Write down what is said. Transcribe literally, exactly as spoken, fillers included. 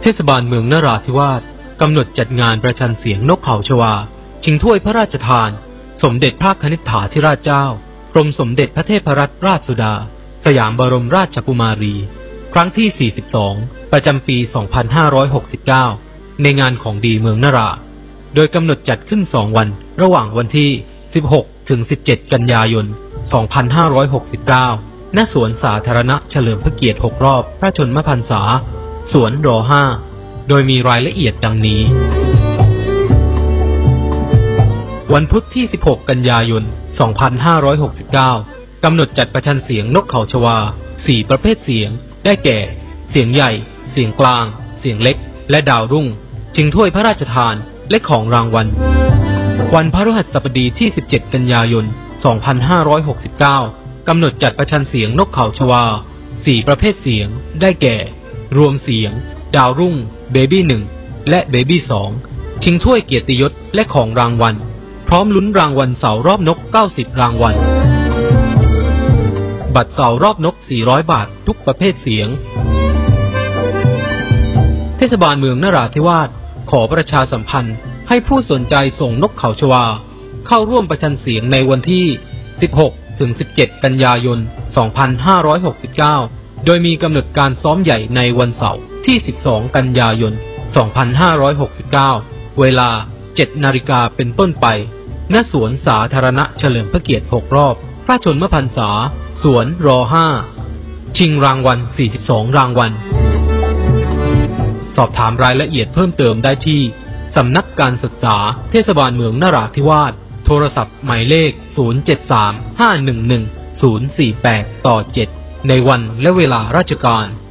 เทศบาลเมืองนราธิวาสกำหนดจัดงานประชันเสียงนกเขาชวาชิงถ้วยพระราชทานสมเด็จพระคณิษฐาธิราชเจ้ากรมสมเด็จพระเทพรัตนราชสุดาสยามบรมราชกุมารีครั้งที่สี่สิบสองประจำปี สองพันห้าร้อยหกสิบเก้า ในงานของดีเมืองนราโดยกำหนดจัดขึ้นสองวันระหว่างวันที่สิบหกถึงสิบเจ็ดกันยายน สองพันห้าร้อยหกสิบเก้า ณ สวนสาธารณะเฉลิมพระเกียรติหกรอบพระชนมพรรษาสวนร ห้า โดยมีรายละเอียดดังนี้วันพุธที่สิบหกกันยายน สองพันห้าร้อยหกสิบเก้ากำหนดจัดประชันเสียงนกเขาชวาสี่ประเภทเสียงได้แก่เสียงใหญ่เสียงกลางเสียงเล็กและดาวรุ่งชิงถ้วยพระราชทานและของรางวัลวันพฤหัสบดีที่สิบเจ็ดกันยายน สองพันห้าร้อยหกสิบเก้ากำหนดจัดประชันเสียงนกเขาชวาสี่ประเภทเสียงได้แก่รวมเสียงดาวรุ่งเบบี้หนึ่งและเบบี้สองชิงถ้วยเกียรติยศและของรางวัลพร้อมลุ้นรางวัลเสารอบนกเก้าสิบรางวัลบัตรเสารอบนกสี่ร้อยบาททุกประเภทเสียงเทศบาลเมืองนราธิวาสขอประชาสัมพันธ์ให้ผู้สนใจส่งนกเขาชวาเข้าร่วมประชันเสียงในวันที่สิบหกถึงสิบเจ็ดกันยายน สองพันห้าร้อยหกสิบเก้าโดยมีกำหนดการซ้อมใหญ่ในวันเสาร์ที่สิบสองกันยายน สองพันห้าร้อยหกสิบเก้าเวลาเจ็ดนาฬิกาเป็นต้นไปณ สวนสาธารณะเฉลิมพระเกียรติหกรอบพระชนมพรรษาสวนร ห้า ชิงรางวัลสี่สิบสองรางวัลสอบถามรายละเอียดเพิ่มเติมได้ที่สำนักการศึกษาเทศบาลเมืองนราธิวาสโทรศัพท์หมายเลขศูนย์ เจ็ด สาม ห้า หนึ่ง หนึ่ง ศูนย์ สี่ แปด ต่อ เจ็ดในวันและเวลาราชการ